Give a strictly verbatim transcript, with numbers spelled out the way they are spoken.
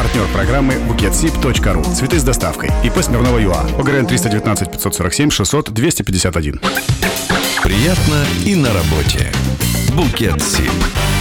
Партнер программы букетсиб точка ру. Цветы с доставкой. ИП Смирнова ЮА. ОГРН триста девятнадцать пятьсот сорок семь шестьсот двести пятьдесят один. Приятно и на работе. Букетсиб.